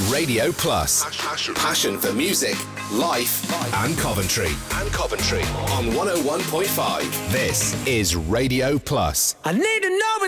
Radio Plus. Passion for music, life, and Coventry. On 101.5. This is Radio Plus. I need to know